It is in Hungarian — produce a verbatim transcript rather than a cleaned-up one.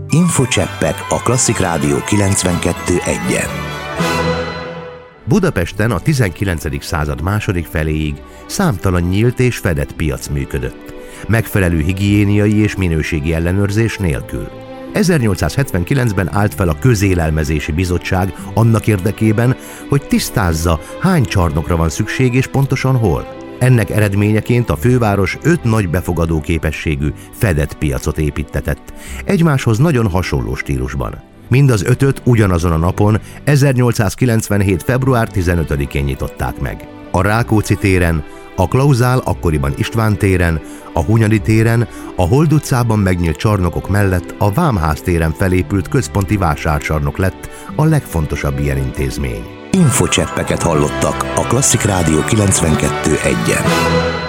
Infocseppek a Klasszik Rádió kilencvenkettő egyen. Budapesten a tizenkilencedik század második feléig számtalan nyílt és fedett piac működött, megfelelő higiéniai és minőségi ellenőrzés nélkül. ezernyolcszázhetvenkilencben állt fel a Közélelmezési Bizottság annak érdekében, hogy tisztázza, hány csarnokra van szükség és pontosan hol. Ennek eredményeként a főváros öt nagy befogadó képességű fedett piacot építtetett, egymáshoz nagyon hasonló stílusban. Mind az ötöt ugyanazon a napon, ezernyolcszázkilencvenhét február tizenötödikén nyitották meg. A Rákóczi téren, a Klauzál akkoriban István téren, a Hunyadi téren, a Hold utcában megnyílt csarnokok mellett a Vámház téren felépült központi vásárcsarnok lett a legfontosabb ilyen intézmény. Infocseppeket hallottak a Klasszik Rádió kilencvenkettő egyen.